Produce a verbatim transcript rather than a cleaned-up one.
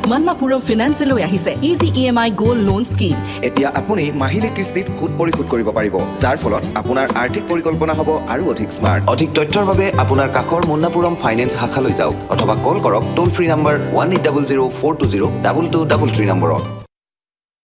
মান্নাপুৰম ফিনান্সে লৈ আহিছে easy E M আই gold loan scheme. এতিয়া আপুনি মাহিলী কিস্তিত সুদ পৰিশোধ কৰিব পাৰিব, যাৰ ফলত আপোনাৰ আৰ্থিক পৰিকল্পনা হ'ব আৰু অধিক স্মাৰ্ট। অধিক তথ্যৰ বাবে আপোনাৰ কাষৰ মান্নাপুৰম ফাইনেন্স শাখালৈ যাওক অথবা কল কৰক টোল free number one eight zero' zero' four two zero' double two double three নম্বৰত।